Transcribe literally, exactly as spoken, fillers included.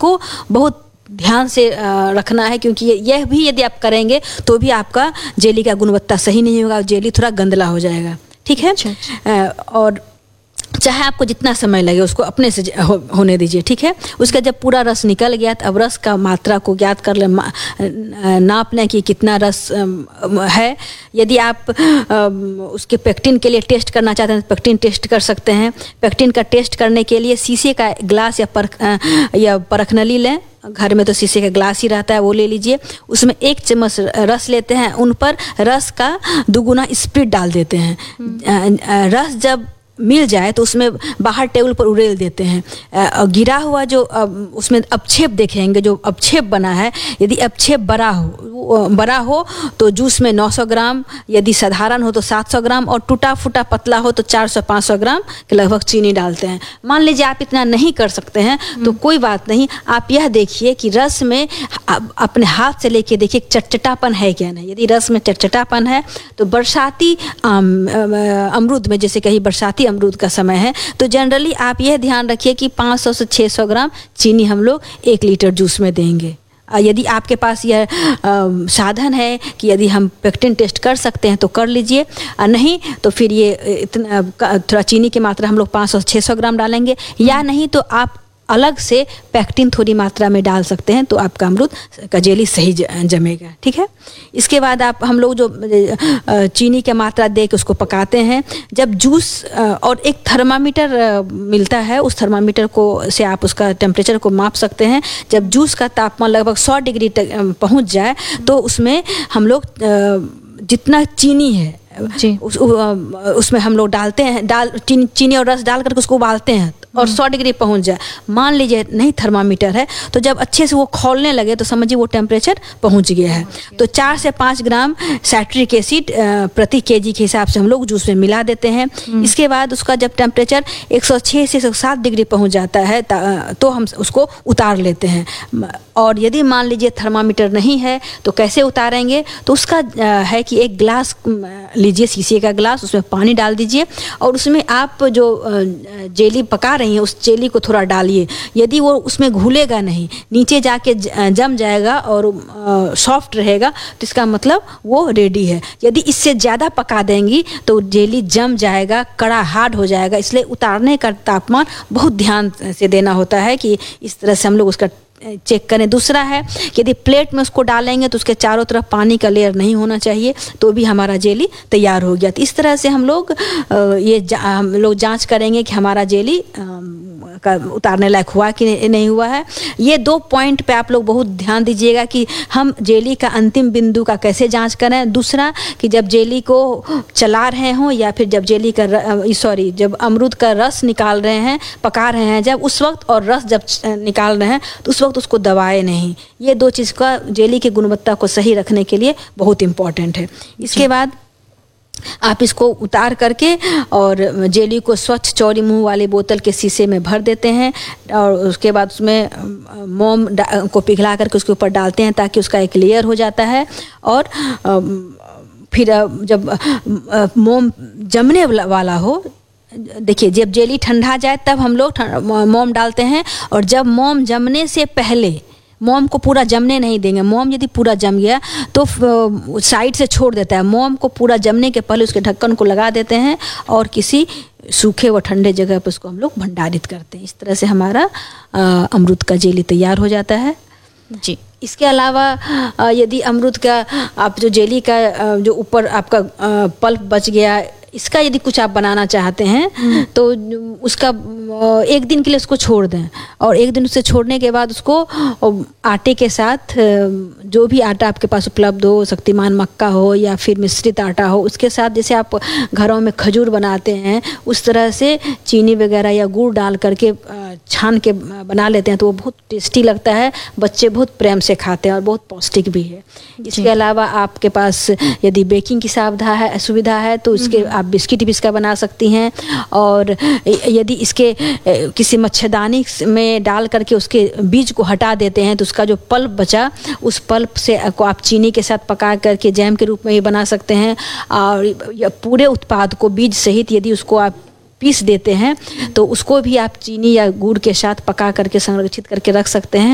आपको बहुत ध्यान से रखना है, क्योंकि यह भी यदि आप करेंगे तो भी आपका जेली का गुणवत्ता सही नहीं होगा, जेली थोड़ा गंदला हो जाएगा। ठीक है। अच्छा, अच्छा। और चाहे आपको जितना समय लगे उसको अपने से हो, होने दीजिए। ठीक है। उसका जब पूरा रस निकल गया तो अब रस का मात्रा को ज्ञात कर ले, नाप लें कि कितना रस है। यदि आप उसके पेक्टिन के लिए टेस्ट करना चाहते हैं तो पेक्टिन टेस्ट कर सकते हैं। पेक्टिन का टेस्ट करने के लिए शीशे का ग्लास या परख या परखनली लें। घर में तो शीशे का ग्लास ही रहता है, वो ले लीजिए। उसमें एक चम्मच रस लेते हैं, उन पर रस का दुगुना स्प्रिट डाल देते हैं। रस जब मिल जाए तो उसमें बाहर टेबल पर उड़ेल देते हैं। गिरा हुआ जो उसमें अपक्षेप देखेंगे, जो अपक्षेप बना है, यदि अपक्षेप बड़ा हो बड़ा हो तो जूस में नौ सौ ग्राम, यदि साधारण हो तो सात सौ ग्राम, और टूटा फूटा पतला हो तो चार सौ पाँच सौ ग्राम के लगभग चीनी डालते हैं। मान लीजिए आप इतना नहीं कर सकते हैं तो कोई बात नहीं, आप यह देखिए कि रस में अपने हाथ से लेके देखिए चटचटापन है क्या नहीं। यदि रस में चटचटापन है तो बरसाती अमरूद में, जैसे कहीं बरसाती अमरूद का समय है, तो जनरली आप यह ध्यान रखिए कि पाँच सौ से छह सौ ग्राम चीनी हम लोग एक लीटर जूस में देंगे। यदि आपके पास यह साधन है कि यदि हम पेक्टिन टेस्ट कर सकते हैं तो कर लीजिए, नहीं तो फिर ये इतना थोड़ा चीनी की मात्रा हम लोग पाँच सौ से छह सौ ग्राम डालेंगे, या नहीं तो आप अलग से पेक्टिन थोड़ी मात्रा में डाल सकते हैं, तो आपका अमरूद का जेली सही जमेगा। ठीक है। इसके बाद आप हम लोग जो चीनी की मात्रा दे के उसको पकाते हैं, जब जूस, और एक थर्मामीटर मिलता है, उस थर्मामीटर को से आप उसका टेम्परेचर को माप सकते हैं। जब जूस का तापमान लगभग सौ डिग्री तक पहुंच जाए तो उसमें हम लोग जितना चीनी है जी उस, उसमें हम लोग डालते हैं, डाल चीनी चीनी और रस डाल करके उसको उबालते हैं और सौ डिग्री पहुंच जाए। मान लीजिए नहीं थर्मामीटर है तो जब अच्छे से वो खौलने लगे तो समझिए वो टेम्परेचर पहुंच गया है। तो चार से पाँच ग्राम साइट्रिक एसिड प्रति केजी के हिसाब से हम लोग जूस में मिला देते हैं। इसके बाद उसका जब टेम्परेचर एक सौ छह से एक सौ सात डिग्री पहुंच जाता है तो हम उसको उतार लेते हैं। और यदि मान लीजिए थर्मामीटर नहीं है तो कैसे उतारेंगे, तो उसका है कि एक गिलास लीजिए, शीशे का गिलास, उसमें पानी डाल दीजिए और उसमें आप जो जेली पका रही हैं उस जेली को थोड़ा डालिए। यदि वो उसमें घुलेगा नहीं, नीचे जाके जम जाएगा और सॉफ्ट रहेगा तो इसका मतलब वो रेडी है। यदि इससे ज़्यादा पका देंगी तो जेली जम जाएगा, कड़ा हार्ड हो जाएगा। इसलिए उतारने का तापमान बहुत ध्यान से देना होता है कि इस तरह से हम लोग उसका चेक करें। दूसरा है कि यदि प्लेट में उसको डालेंगे तो उसके चारों तरफ पानी का लेयर नहीं होना चाहिए, तो भी हमारा जेली तैयार हो गया। तो इस तरह से हम लोग ये जा, हम लोग जांच करेंगे कि हमारा जेली का उतारने लायक हुआ कि नहीं हुआ है। ये दो पॉइंट पे आप लोग बहुत ध्यान दीजिएगा कि हम जेली का अंतिम बिंदु का कैसे जांच करें। दूसरा कि जब जेली को चला रहे हों या फिर जब जेली का सॉरी जब अमरूद का रस निकाल रहे हैं, पका रहे हैं जब उस वक्त, और रस जब निकाल रहे हैं तो उस वक्त उसको दबाए नहीं। ये दो चीज़ का जेली की गुणवत्ता को सही रखने के लिए बहुत इम्पोर्टेंट है। इसके बाद आप इसको उतार करके और जेली को स्वच्छ चौड़ी मुंह वाले बोतल के शीशे में भर देते हैं और उसके बाद उसमें मोम को पिघला करके उसके ऊपर डालते हैं ताकि उसका एक लेयर हो जाता है। और फिर जब मोम जमने वाला हो, देखिए जब जेली ठंडा जाए तब हम लोग मोम डालते हैं, और जब मोम जमने से पहले, मोम को पूरा जमने नहीं देंगे। मोम यदि पूरा जम गया तो साइड से छोड़ देता है। मोम को पूरा जमने के पहले उसके ढक्कन को लगा देते हैं और किसी सूखे व ठंडे जगह पर उसको हम लोग भंडारित करते हैं। इस तरह से हमारा अमरूद का जेली तैयार हो जाता है जी। इसके अलावा यदि अमरूद का आप जो जेली का जो ऊपर आपका पल्प बच गया, इसका यदि कुछ आप बनाना चाहते हैं तो उसका एक दिन के लिए उसको छोड़ दें, और एक दिन उसे छोड़ने के बाद उसको आटे के साथ, जो भी आटा आपके पास उपलब्ध हो, शक्तिमान मक्का हो या फिर मिश्रित आटा हो, उसके साथ जैसे आप घरों में खजूर बनाते हैं उस तरह से चीनी वगैरह या गुड़ डाल करके छान के बना लेते हैं तो वो बहुत टेस्टी लगता है। बच्चे बहुत प्रेम से खाते हैं और बहुत पौष्टिक भी है। इसके अलावा आपके पास यदि बेकिंग की सुविधा है सुविधा है तो इसके आप बिस्किट भी इसका बना सकती हैं। और यदि इसके किसी मच्छरदानी में डाल करके उसके बीज को हटा देते हैं तो उसका जो पल्प बचा, उस पल्प से को आप चीनी के साथ पका करके जैम के रूप में भी बना सकते हैं। और पूरे उत्पाद को बीज सहित यदि उसको आप पीस देते हैं तो उसको भी आप चीनी या गुड़ के साथ पका करके संरक्षित करके रख सकते हैं।